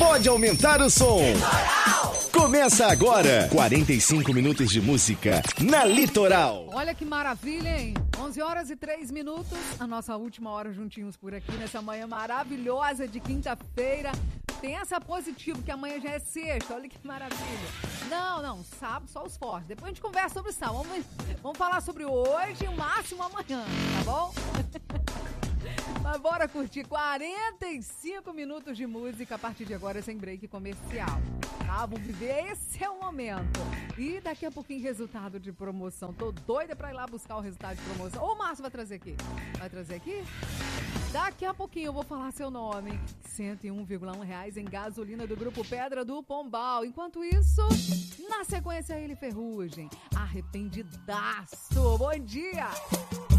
Pode aumentar o som. Começa agora, 45 minutos de música na Litoral. Olha que maravilha, hein? 11h03, a nossa última hora juntinhos por aqui, nessa manhã maravilhosa de quinta-feira. Pensa positivo, que amanhã já é sexta, olha que maravilha. Não, sábado só os fortes. Depois a gente conversa sobre sábado. Vamos falar sobre hoje e o máximo amanhã, tá bom? Mas bora curtir 45 minutos de música a partir de agora, sem break comercial. Tá? Vamos viver, esse é o momento. E daqui a pouquinho, resultado de promoção. Tô doida pra ir lá buscar o resultado de promoção. Ô, o Márcio vai trazer aqui. Vai trazer aqui? Daqui a pouquinho eu vou falar seu nome. R$101,1 em gasolina do Grupo Pedra do Pombal. Enquanto isso, na sequência, ele Ferrugem. Arrependidaço. Bom dia!